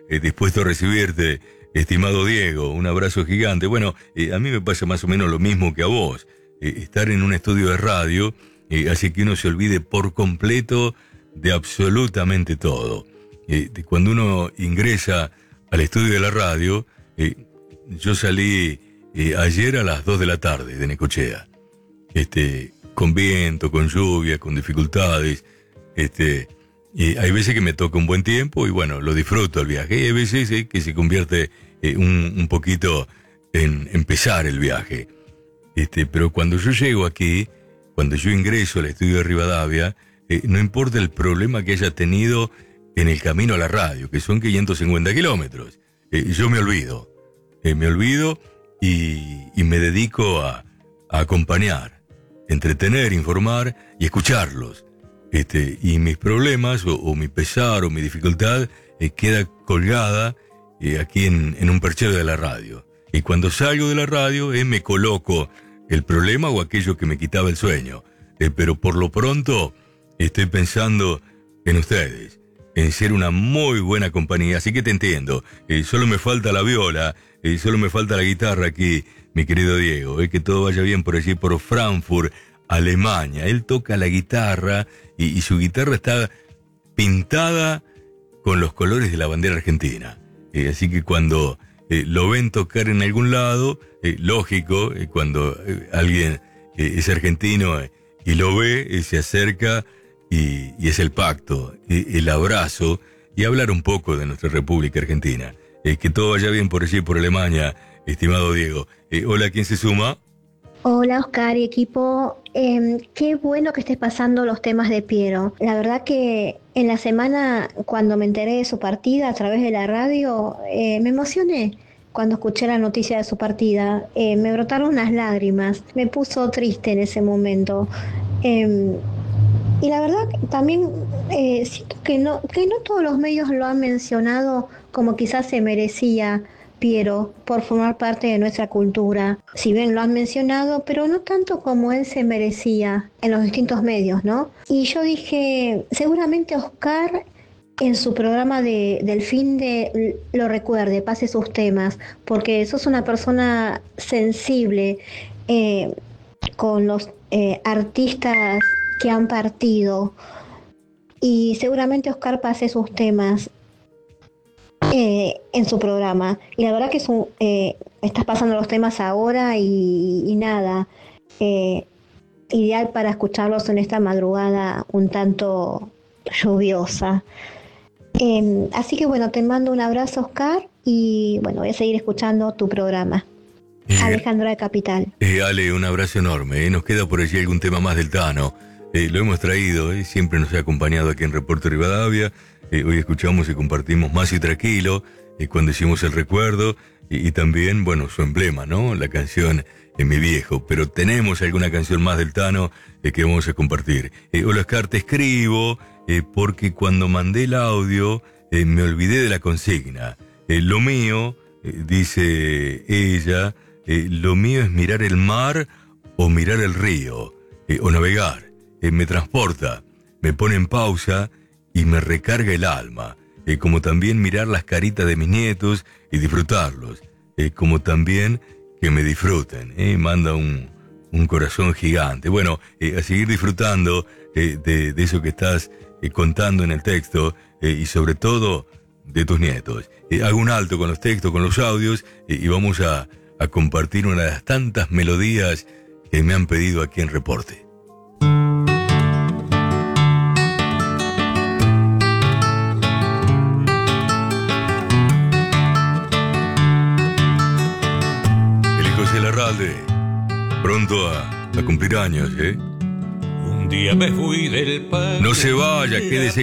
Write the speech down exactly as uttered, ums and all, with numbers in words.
eh, dispuesto a recibirte, estimado Diego. Un abrazo gigante. Bueno, eh, a mí me pasa más o menos lo mismo que a vos. Eh, estar en un estudio de radio eh, hace que uno se olvide por completo de absolutamente todo. Eh, de cuando uno ingresa al estudio de la radio, eh, yo salí eh, ayer a las dos de la tarde de Necochea. Este, con viento, con lluvia, con dificultades. Este, y hay veces que me toca un buen tiempo y bueno, lo disfruto el viaje. Y hay veces eh, que se convierte eh, un, un poquito en empezar el viaje. Este, pero cuando yo llego aquí, cuando yo ingreso al estudio de Rivadavia, eh, no importa el problema que haya tenido en el camino a la radio, que son quinientos cincuenta kilómetros. Eh, yo me olvido. Eh, me olvido y, y me dedico a, a acompañar, entretener, informar y escucharlos. Este, y mis problemas, o, o mi pesar, o mi dificultad, eh, queda colgada eh, aquí en, en un perchero de la radio. Y cuando salgo de la radio, eh, me coloco el problema o aquello que me quitaba el sueño. Eh, pero por lo pronto, estoy pensando en ustedes, en ser una muy buena compañía. Así que te entiendo. Eh, solo me falta la viola, eh, solo me falta la guitarra aquí, mi querido Diego. Eh, que todo vaya bien por allí, por Frankfurt, Alemania. Él toca la guitarra y, y su guitarra está pintada con los colores de la bandera argentina. Eh, así que cuando eh, lo ven tocar en algún lado, eh, lógico, eh, cuando eh, alguien eh, es argentino eh, y lo ve, eh, se acerca y, y es el pacto, eh, el abrazo y hablar un poco de nuestra República Argentina. Eh, que todo vaya bien por allí, por Alemania, estimado Diego. Eh, hola, ¿quién se suma? Hola Oscar y equipo, eh, qué bueno que estés pasando los temas de Piero. La verdad que en la semana cuando me enteré de su partida a través de la radio, eh, me emocioné cuando escuché la noticia de su partida. Eh, me brotaron unas lágrimas, me puso triste en ese momento. Eh, y la verdad también eh, siento que no, que no todos los medios lo han mencionado como quizás se merecía Piero, por formar parte de nuestra cultura. Si bien lo han mencionado, pero no tanto como él se merecía en los distintos medios, ¿no? Y yo dije, seguramente Oscar en su programa de, del fin de lo recuerde, pase sus temas, porque sos una persona sensible eh, con los eh, artistas que han partido. Y seguramente Oscar pase sus temas Eh, en su programa, y la verdad que es un, eh, estás pasando los temas ahora y, y nada, eh, ideal para escucharlos en esta madrugada un tanto lluviosa. Eh, así que bueno, te mando un abrazo, Oscar, y bueno, voy a seguir escuchando tu programa. Eh, Alejandra de Capital. Eh, Ale, un abrazo enorme. Eh. Nos queda por allí algún tema más del Tano. Eh, lo hemos traído, eh, siempre nos ha acompañado aquí en Reporte Rivadavia. Eh, hoy escuchamos y compartimos Más y Tranquilo, eh, cuando hicimos el recuerdo, y, y también, bueno, su emblema, ¿no? La canción eh, Mi Viejo. Pero tenemos alguna canción más del Tano eh, que vamos a compartir. Eh, hola, Oscar, te escribo eh, porque cuando mandé el audio eh, me olvidé de la consigna. Eh, lo mío, eh, dice ella, eh, lo mío es mirar el mar o mirar el río, eh, o navegar. Eh, me transporta, me pone en pausa y me recarga el alma, eh, como también mirar las caritas de mis nietos y disfrutarlos, eh, como también que me disfruten, eh, manda un, un corazón gigante. Bueno, eh, a seguir disfrutando eh, de, de eso que estás eh, contando en el texto eh, y sobre todo de tus nietos. Eh, hago un alto con los textos, con los audios eh, y vamos a, a compartir una de las tantas melodías que me han pedido aquí en Reporte. Pronto a, a cumplir años, ¿eh? Un día me fui del país. No se vaya, quédese